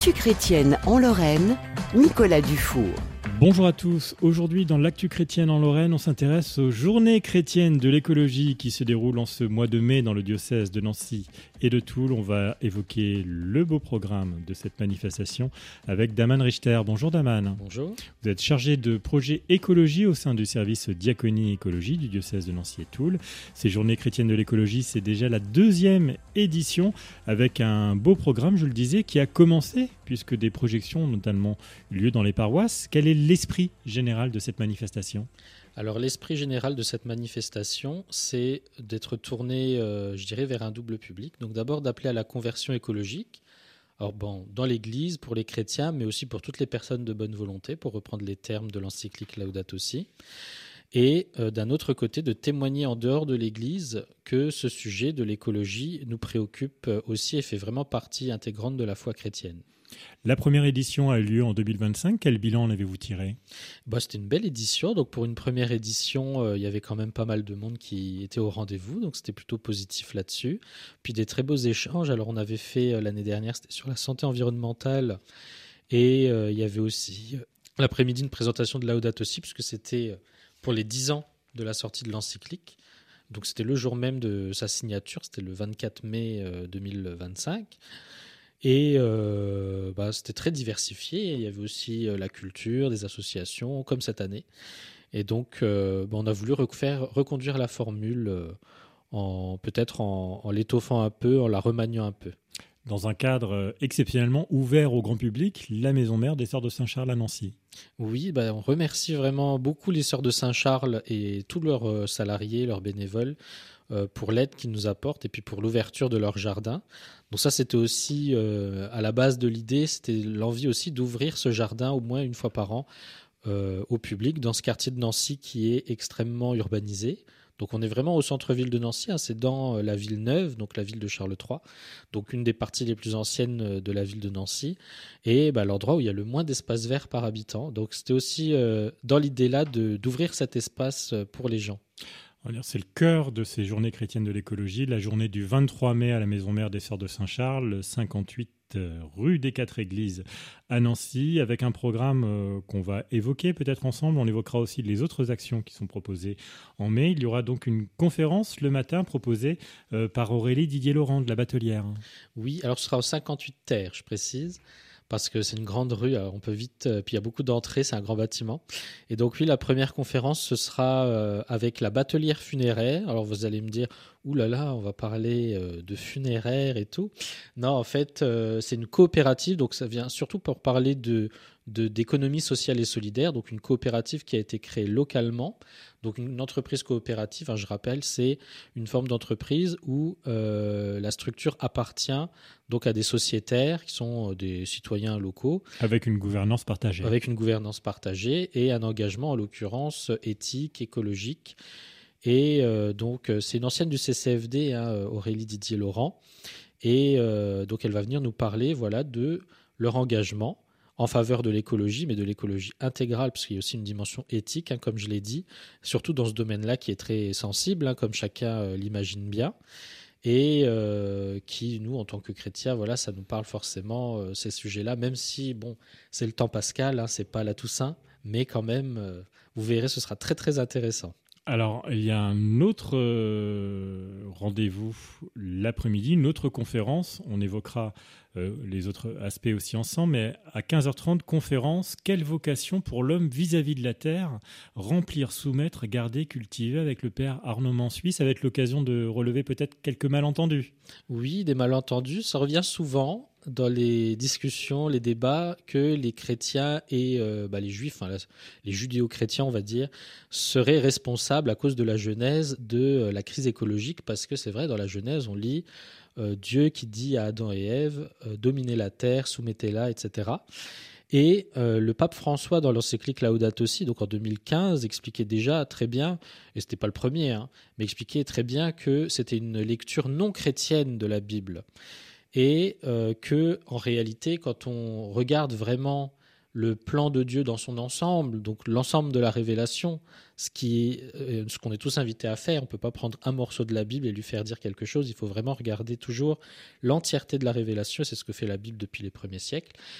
L'actu chrétienne en Lorraine, Nicolas Dufour. Bonjour à tous. Aujourd'hui, dans l'actu chrétienne en Lorraine, on s'intéresse aux journées chrétiennes de l'écologie qui se déroulent en ce mois de mai dans le diocèse de Nancy et de Toul. On va évoquer le beau programme de cette manifestation avec Daman Richter. Bonjour Daman. Bonjour. Vous êtes chargé de projet écologie au sein du service diaconie écologie du diocèse de Nancy et Toul. Ces journées chrétiennes de l'écologie, c'est déjà la 2e édition avec un beau programme, je le disais, qui a commencé puisque des projections ont notamment eu lieu dans les paroisses. Quel est l'esprit général de cette manifestation ? Alors l'esprit général de cette manifestation, c'est d'être tourné, vers un double public. Donc d'abord d'appeler à la conversion écologique. Alors dans l'Église, pour les chrétiens, mais aussi pour toutes les personnes de bonne volonté, pour reprendre les termes de l'encyclique Laudato Si. Et d'un autre côté, de témoigner en dehors de l'Église que ce sujet de l'écologie nous préoccupe aussi et fait vraiment partie intégrante de la foi chrétienne. La première édition a eu lieu en 2025. Quel bilan en avez-vous tiré ? C'était une belle édition. Donc pour une première édition, il y avait quand même pas mal de monde qui était au rendez-vous. Donc c'était plutôt positif là-dessus. Puis des très beaux échanges. Alors on avait fait l'année dernière, c'était sur la santé environnementale. Et il y avait aussi l'après-midi une présentation de Laudato Si, puisque c'était pour les 10 ans de la sortie de l'encyclique. Donc c'était le jour même de sa signature. C'était le 24 mai 2025. Et c'était très diversifié. Il y avait aussi la culture, des associations, comme cette année. Et donc, on a voulu reconduire la formule en l'étoffant un peu, en la remaniant un peu. Dans un cadre exceptionnellement ouvert au grand public, la maison mère des Sœurs de Saint-Charles à Nancy. Oui, on remercie vraiment beaucoup les Sœurs de Saint-Charles et tous leurs salariés, leurs bénévoles, pour l'aide qu'ils nous apportent et puis pour l'ouverture de leur jardin. Donc ça, c'était aussi à la base de l'idée, c'était l'envie aussi d'ouvrir ce jardin au moins une fois par an au public dans ce quartier de Nancy qui est extrêmement urbanisé. Donc on est vraiment au centre-ville de Nancy, c'est dans la ville neuve, donc la ville de Charles III, donc une des parties les plus anciennes de la ville de Nancy, et l'endroit où il y a le moins d'espace vert par habitant. Donc c'était aussi dans l'idée-là d'ouvrir cet espace pour les gens. C'est le cœur de ces journées chrétiennes de l'écologie, la journée du 23 mai à la maison mère des Sœurs de Saint-Charles, 58 rue des Quatre Églises à Nancy, avec un programme qu'on va évoquer peut-être ensemble. On évoquera aussi les autres actions qui sont proposées en mai. Il y aura donc une conférence le matin proposée par Aurélie Didier-Laurent de la Batelière. Oui, alors ce sera au 58 terre, je précise, parce que c'est une grande rue, on peut vite, puis il y a beaucoup d'entrées, c'est un grand bâtiment. Et donc oui, la première conférence, ce sera avec la batelière funéraire. Alors vous allez me dire, ouh là là, on va parler de funéraire et tout. Non, en fait, c'est une coopérative, donc ça vient surtout pour parler d'économie sociale et solidaire, donc une coopérative qui a été créée localement. Donc une entreprise coopérative, je rappelle, c'est une forme d'entreprise où la structure appartient donc à des sociétaires qui sont des citoyens locaux. Avec une gouvernance partagée. Avec une gouvernance partagée et un engagement en l'occurrence éthique, écologique. Et donc c'est une ancienne du CCFD, Aurélie Didier-Laurent. Et donc elle va venir nous parler de leur engagement en faveur de l'écologie, mais de l'écologie intégrale, parce qu'il y a aussi une dimension éthique, comme je l'ai dit, surtout dans ce domaine-là qui est très sensible, comme chacun l'imagine bien, et qui, nous, en tant que chrétiens, ça nous parle forcément, ces sujets-là, même si, c'est le temps pascal, c'est pas la Toussaint, mais quand même, vous verrez, ce sera très, très intéressant. Alors, il y a un autre rendez-vous l'après-midi, une autre conférence. On évoquera les autres aspects aussi ensemble, mais à 15h30, conférence « Quelle vocation pour l'homme vis-à-vis de la terre ? Remplir, soumettre, garder, cultiver » avec le père Arnaud Mansuy. Ça va être l'occasion de relever peut-être quelques malentendus. Oui, des malentendus, ça revient souvent dans les discussions, les débats, que les chrétiens et les juifs, les judéo-chrétiens, on va dire, seraient responsables à cause de la Genèse de la crise écologique, parce que c'est vrai, dans la Genèse, on lit Dieu qui dit à Adam et Ève, dominez la terre, soumettez-la, etc. Et le pape François, dans l'encyclique Laudato Si, donc en 2015, expliquait déjà très bien, et ce n'était pas le premier, mais expliquait très bien que c'était une lecture non chrétienne de la Bible. Et que, en réalité, quand on regarde vraiment le plan de Dieu dans son ensemble, donc l'ensemble de la révélation, ce qu'on est tous invités à faire. On ne peut pas prendre un morceau de la Bible et lui faire dire quelque chose. Il faut vraiment regarder toujours l'entièreté de la révélation. C'est ce que fait la Bible depuis les premiers siècles.